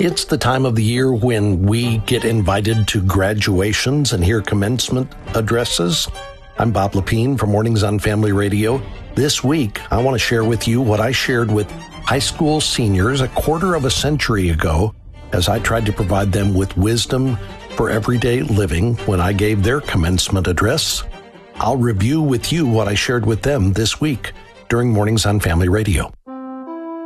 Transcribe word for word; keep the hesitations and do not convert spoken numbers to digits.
It's the time of the year when we get invited to graduations and hear commencement addresses. I'm Bob Lepine from Mornings on Family Radio. This week, I want to share with you what I shared with high school seniors a quarter of a century ago as I tried to provide them with wisdom for everyday living when I gave their commencement address. I'll review with you what I shared with them this week during Mornings on Family Radio.